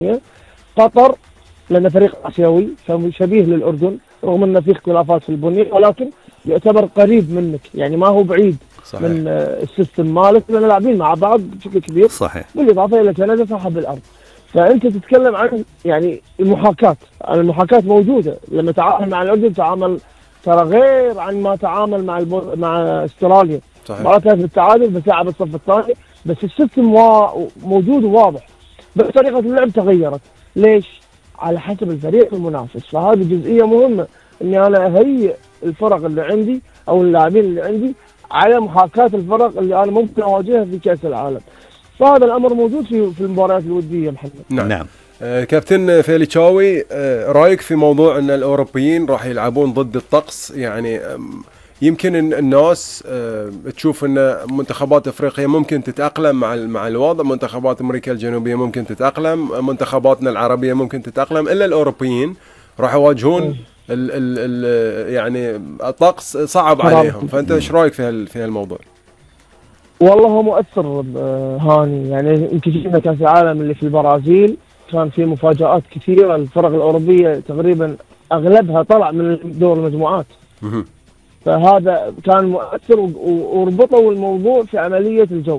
قطر لأنه فريق آسيوي شبيه للأردن رغم أنه في اختلافات في البنية، ولكن يعتبر قريب منك، يعني ما هو بعيد. صحيح. من السيستم مالك، لأن لاعبين مع بعض بشكل كبير. صحيح. بالإضافة إلى كندا صاحب الأرض. فأنت تتكلم عن يعني المحاكاة، المحاكاة موجودة. لما تعامل مع الأردن تعامل ترى غير عن ما تعامل مع استراليا. مباراة كانت بالتعادل بس لعب الصف الثاني، بس السيستم موجود وواضح، بس طريقة اللعب تغيرت. ليش؟ على حسب الفريق المنافس. فهذه جزئية مهمة، اني انا اهيئ الفرق اللي عندي او اللاعبين اللي عندي على محاكاة الفرق اللي انا ممكن اواجهها في كأس العالم. فهذا الامر موجود في المباريات الودية محمد. نعم. كابتن فيليتشاوي، رايك في موضوع ان الاوروبيين راح يلعبون ضد الطقس؟ يعني يمكن الناس تشوف ان منتخبات افريقيا ممكن تتاقلم مع الوضع، منتخبات امريكا الجنوبيه ممكن تتاقلم، منتخباتنا العربيه ممكن تتاقلم، الا الاوروبيين راح يواجهون يعني الطقس صعب عليهم. فانت ايش رايك في هالموضوع؟ والله هو مؤثر هاني، يعني يمكن شفنا كاس العالم اللي في البرازيل كان في مفاجآت كثيره. الفرق الاوروبيه تقريبا اغلبها طلع من دور المجموعات. فهذا كان مؤثر، وربطوا الموضوع في عملية الجو.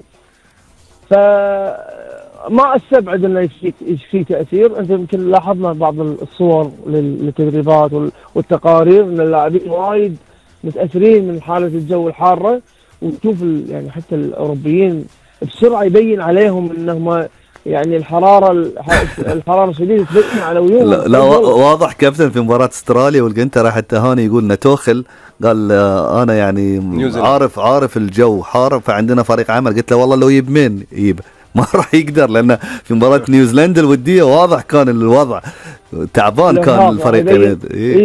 فما استبعد انه يشفي تأثير. انت يمكن لاحظنا بعض الصور للتدريبات والتقارير ان اللاعبين وايد متأثرين من حالة الجو الحارة، وتشوف يعني حتى الاوروبيين بسرعة يبين عليهم انهم يعني الحرارة شديدة تبين على وجوههم. لا واضح كابتن في مباراة استراليا والجنترا حتى هاني يقول لنا توخل قال انا يعني عارف الجو حار، فعندنا فريق عمل. قلت له والله لو يجيب ما راح يقدر، لان في مباراة نيوزيلندا الودية واضح كان الوضع تعبان، كان الفريقين.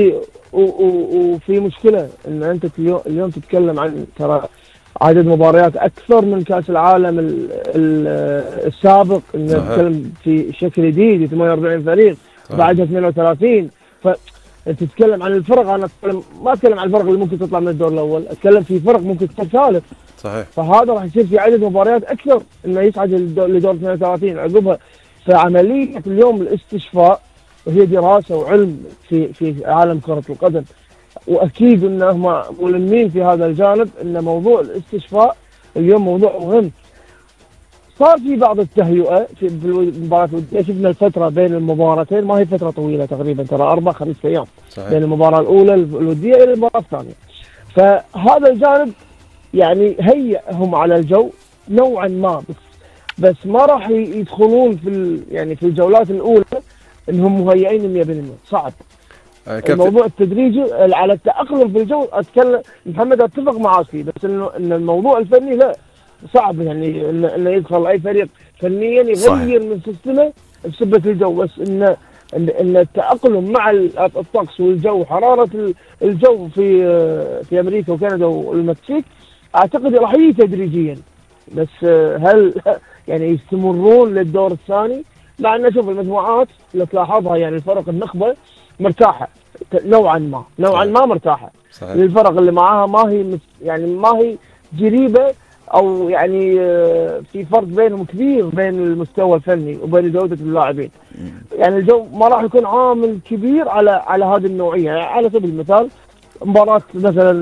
وفي مشكلة ان انت اليوم تتكلم عن ترى عدد مباريات اكثر من كاس العالم السابق، انه تتكلم في شكل جديد 48 فريق بعدها 32. فانت تتكلم عن الفرق، انا ما اتكلم عن الفرق اللي ممكن تطلع من الدور الاول، اتكلم في فرق ممكن تصير ثالث. صحيح. فهذا راح يصير في عدد مباريات اكثر انه يصعد لدور 32 عقبها. فعمليه اليوم الاستشفاء وهي دراسه وعلم في عالم كره القدم، واكيد انهم ملمين في هذا الجانب، ان موضوع الاستشفاء اليوم موضوع مهم. صار في بعض التهيئه في المباراه الوديه، شفنا الفتره بين المباراتين ما هي فتره طويله، تقريبا ترى 4-5 ايام بين المباراه الاولى الوديه الى المباراه الثانيه. فهذا الجانب يعني هيئهم على الجو نوعا ما، بس ما راح يدخلون يعني في الجولات الاولى انهم مهيئين 100%. صعب. الموضوع التدريجي على التأقلم في الجو. اتكلم محمد اتفق معاك فيه، بس ان الموضوع الفني لا صعب، يعني انه يدخل اي فريق فنيا يغير من سيستمه بسبب الجو، بس ان التأقلم مع الطقس والجو، حرارة الجو في امريكا وكندا والمكسيك اعتقد راح يجي تدريجيا. بس هل يعني يستمرون للدور الثاني؟ مع ان شوف المجموعات لو تلاحظها يعني الفرق النخبه مرتاحه نوعا ما مرتاحه. صحيح. الفرق اللي معاها ما هي قريبه، او يعني في فرق بينهم كبير بين المستوى الفني وبين جوده اللاعبين. يعني الجو ما راح يكون عامل كبير على هذه النوعيه. يعني على سبيل المثال مباراه مثلا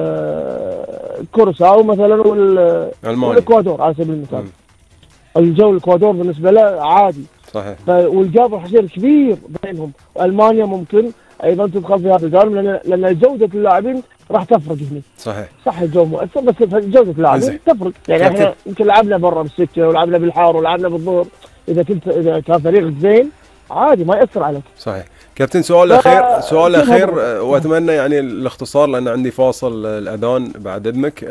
كورساو مثلا والاكوادور على سبيل المثال. الجو الاكوادور بالنسبه له عادي. صحيح. والجاب راح يصير كبير بينهم. المانيا ممكن ايضا تدخل في هذا الجانب، لان جوده اللاعبين راح تفرق هنا. صح الجو مؤثر، بس جوده اللاعبين تفرق. يعني احنا يمكن لعبنا برا بالسكه ولعبنا بالحار ولعبنا بالظهر، اذا كان فريق زين عادي ما ياثر عليك. صحيح. كابتن سؤال اخير واتمنى يعني الاختصار لان عندي فاصل الاذان بعد اذنك.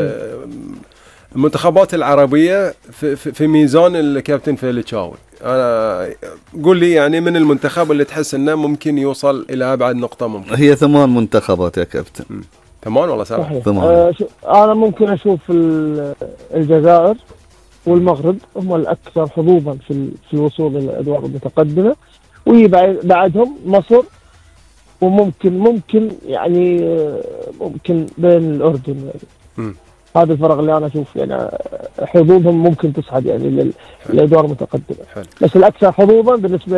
المنتخبات العربيه في ميزان الكابتن فيليتشاوي، انا قول لي يعني من المنتخب اللي تحس انه ممكن يوصل الى ابعد نقطه ممكن؟ هي 8 منتخبات يا كابتن. 8 ولا 7؟ 8. انا ممكن اشوف الجزائر والمغرب هم الاكثر حظوظا في الوصول الى الادوار المتقدمه، وبعدهم مصر، وممكن يعني ممكن بين الاردن يعني. هذه الفرق اللي انا اشوف يعني حظوظهم ممكن تصعد يعني للادوار المتقدمه. بس الاكثر حظوظا بالنسبه